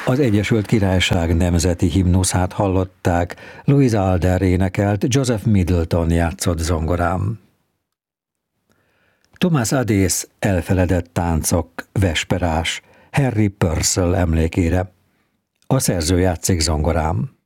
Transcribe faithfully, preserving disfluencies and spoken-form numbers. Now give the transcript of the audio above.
Az Egyesült Királyság nemzeti himnuszát hallották, Louisa Alder énekelt, Joseph Middleton játszott zongorán. Thomas Adész Elfeledett táncok, Vesperás, Harry Purcell emlékére. A szerző játszik zongorán.